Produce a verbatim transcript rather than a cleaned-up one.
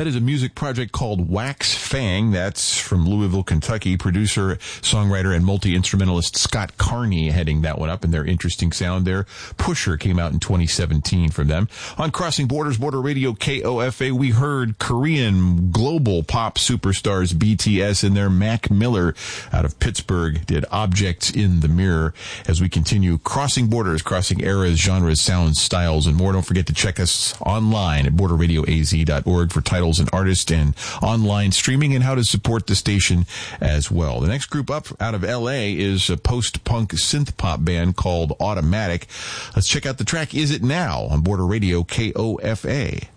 That is a music project called Wax Fang. That's from Louisville, Kentucky. Producer, songwriter, and multi-instrumentalist Scott Carney heading that one up, and their interesting sound there. Pusher came out in twenty seventeen from them. On Crossing Borders, Border Radio K O F A, we heard Korean global pop superstars B T S and their Mac Miller out of Pittsburgh did Objects in the Mirror. As we continue crossing borders, crossing eras, genres, sounds, styles, and more. Don't forget to check us online at border radio a z dot org for titles and artists and online streaming and how to support the station as well. The next group up out of L A is a post-punk synth-pop band called Automatic. Let's check out the track Is It Now on Border Radio K O F A.